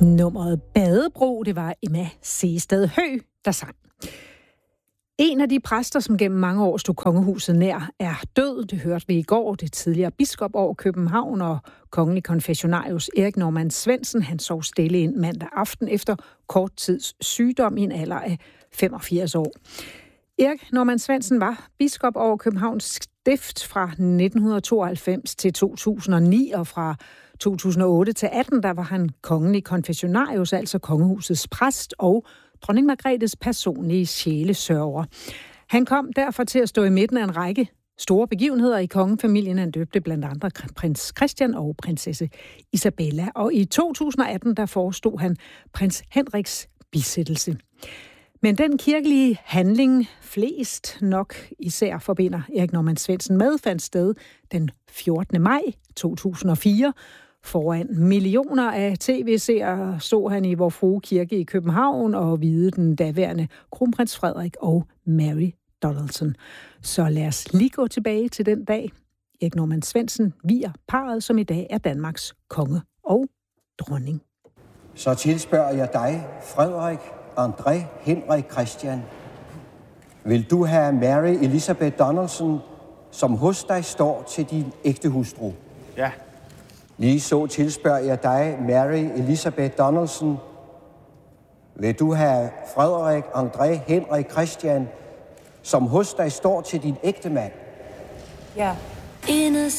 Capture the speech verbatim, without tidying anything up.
Nummeret Badebro, det var Emma Sehested Høgh, der sang. En af de præster, som gennem mange år stod kongehuset nær, er død. Det hørte vi i går. Det tidligere biskop over København og kongelig konfessionarius Erik Normann Svendsen. Han sov stille ind mandag aften efter kort tids sygdom i en alder af femogfirs år. Erik Normann Svendsen var biskop over Københavns Stift fra nitten tooghalvfems til to tusind og ni, og fra to tusind og otte til atten, der var han kongelig konfessionarius, altså kongehusets præst og dronning Margrethes personlige sjælesørger. Han kom derfor til at stå i midten af en række store begivenheder i kongefamilien. Han døbte blandt andre prins Christian og prinsesse Isabella. Og i to tusind og atten, der forestod han prins Henriks bisættelse. Men den kirkelige handling, flest nok især forbinder Erik Normann Svendsen med, fandt sted den fjortende maj to tusind og fire. Foran millioner af tv-seere så han i Vor Frue Kirke i København og viede den daværende kronprins Frederik og Mary Donaldson. Så lad os lige gå tilbage til den dag. Erik Normann Svendsen vier parret, som i dag er Danmarks konge og dronning. Så tilspørger jeg dig, Frederik, André, Henrik, Christian. Vil du have Mary Elizabeth Donaldson, som hos dig står til din ægte hustru? Ja. Lige så tilspørger jeg dig, Mary Elizabeth Donaldson. Vil du have Frederik, André, Henrik, Christian, som hos dig står til din ægte mand? Ja.